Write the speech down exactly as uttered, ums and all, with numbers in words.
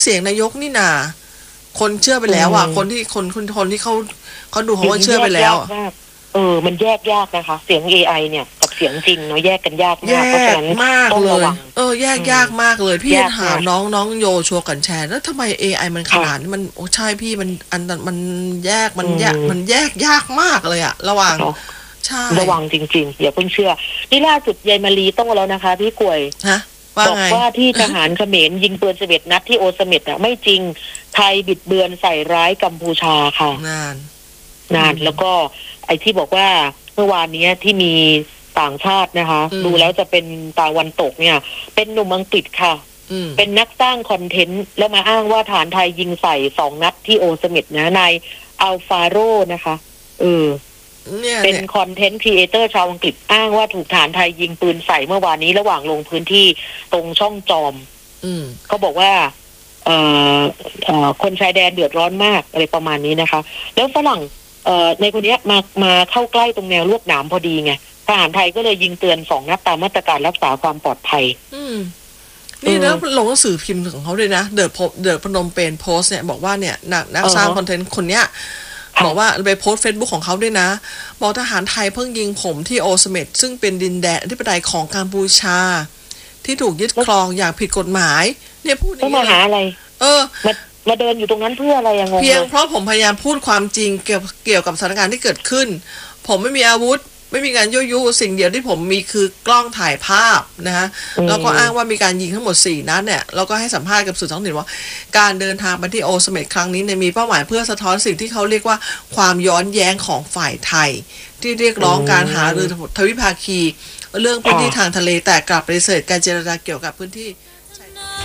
เสียงนายกนี่นาคนเชื่อไปแล้วอ่ะคนที่คนคนคนที่เขาเขาดูเขาก็เชื่อไปแล้วเออมันแยกยากนะคะเสียง เอ ไอ เนี่ยกับเสียงจริงเนาะแยกกันยากมากเพราะฉะนั้นมากเลยเออแยกยากมากเลยพี่ถามน้องน้องโยชัวกันแชร์แล้วทำไม เอ ไอ มันขนาดนี้มันโอ้ใช่พี่มันอันมันแยกมันแยกมันแยกยากมากเลยอะระหว่างใช่ระวังจริงๆอย่าเพิ่งเชื่อนี่ล่าสุดยายมารีต้องแล้วนะคะพี่กวยฮะบอกว่าที่ทหารเขมรยิงปืนสิบเอ็ดนัดที่โอเสเม็ดอ่ะไม่จริงไทยบิดเบือนใส่ร้ายกัมพูชาค่ะนานนานแล้วก็ไอ้ที่บอกว่าเมื่อวานนี้ที่มีต่างชาตินะคะดูแล้วจะเป็นตะวันตกเนี่ยเป็นหนุ่มอังกฤษค่ะเป็นนักสร้างคอนเทนต์แล้วมาอ้างว่าฐานไทยยิงใส่สองนัดที่โอเสเม็ดนะนายอัลฟาโรนะคะเออเป็นคอนเทนต์ครีเอเตอร์ชาวอังกฤษอ้างว่าถูกฐานไทยยิงปืนใส่เมื่อวานนี้ระหว่างลงพื้นที่ตรงช่องจอมเขาบอกว่าเอ่อเอ่อคนชายแดนเดือดร้อนมากอะไรประมาณนี้นะคะแล้วฝรั่งเอ่อในคนนี้มามาเข้าใกล้ตรงแนวลวดหนามพอดีไงทหารไทยก็เลยยิงเตือนสองนัดตามมาตรการรักษาความปลอดภัยอืมนี่แล้วลงหนังสือพิมพ์ของเขาด้วยนะเดือดเดือดพนมเปญโพสเนี่ยบอกว่าเนี่ยนักนักสร้างคอนเทนต์คนเนี้ยบอกว่าไปโพสเฟซบุ๊กของเขาด้วยนะบอกทหารไทยเพิ่งยิงผมที่โอเสเม็ดซึ่งเป็นดินแดนอธิปไตยของกัมพูชาที่ถูกยึดครองอย่างผิดกฎหมายเนี่ยพูดนี้มาหาอะไรเออมามาเดินอยู่ตรงนั้นเพื่ออะไรยังไงเพียงเพราะผมพยายามพูดความจริงเกี่ยวเกี่ยวกับสถานการณ์ที่เกิดขึ้นผมไม่มีอาวุธไม่มีการยั่วยุสิ่งเดียวที่ผมมีคือกล้องถ่ายภาพนะฮะแล้วก็อ้างว่ามีการยิงทั้งหมดสี่นัดเนี่ยแล้วก็ให้สัมภาษณ์กับสื่อท้องถิ่นว่าการเดินทางไปที่โอเสเม็ดครั้งนี้เนี่ยมีเป้าหมายเพื่อสะท้อนสิ่งที่เขาเรียกว่าความย้อนแย้งของฝ่ายไทยที่เรียกร้องการหารือทวิภาคีเรื่องพื้นที่ทางทะเลแต่กลับปฏิเสธการเจรจาเกี่ยวกับพื้นที่